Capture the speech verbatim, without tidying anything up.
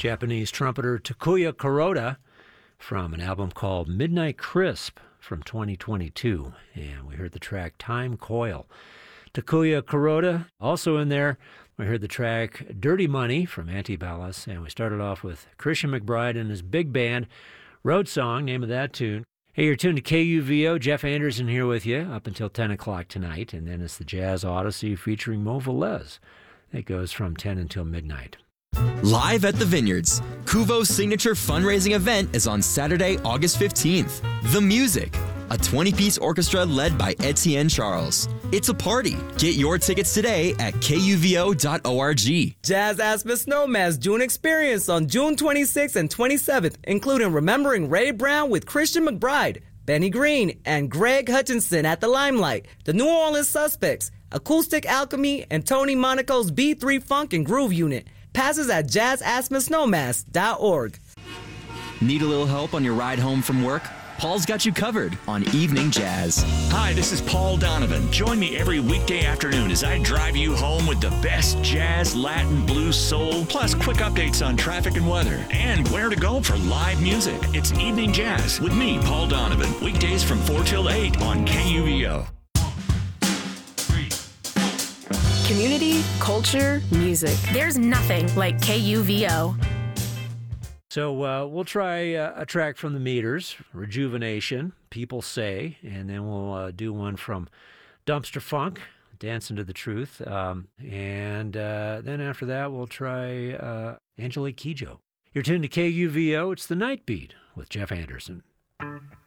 Japanese trumpeter Takuya Kuroda from an album called Midnight Crisp from twenty twenty-two. And we heard the track Time Coil. Takuya Kuroda also in there. We heard the track Dirty Money from Antibalas. And we started off with Christian McBride and his big band, Road Song, name of that tune. Hey, you're tuned to K U V O. Jeff Anderson here with you up until ten o'clock tonight. And then it's the Jazz Odyssey featuring Mo Velez. It goes from ten until midnight. Live at the Vineyards, Kuvo's signature fundraising event is on Saturday, August fifteenth. The Music, a twenty-piece orchestra led by Etienne Charles. It's a party. Get your tickets today at K U V O dot org. Jazz Aspen Snowman's June Experience on June twenty-sixth and twenty-seventh, including Remembering Ray Brown with Christian McBride, Benny Green, and Greg Hutchinson at the Limelight, the New Orleans Suspects, Acoustic Alchemy, and Tony Monaco's B three Funk and Groove Unit. Passes at jazz aspen snowmass dot org. Need a little help on your ride home from work? Paul's got you covered on Evening Jazz. Hi, this is Paul Donovan. Join me every weekday afternoon as I drive you home with the best jazz, Latin, blues, soul, plus quick updates on traffic and weather, and where to go for live music. It's Evening Jazz with me, Paul Donovan. Weekdays from four till eight on K U V O. Community, culture, music. There's nothing like K U V O. So uh, we'll try uh, a track from the Meters, Rejuvenation, People Say, and then we'll uh, do one from Dumpster Funk, Dancing to the Truth. Um, and uh, then after that, we'll try uh, Angelique Kidjo. You're tuned to K U V O. It's the Night Beat with Jeff Anderson.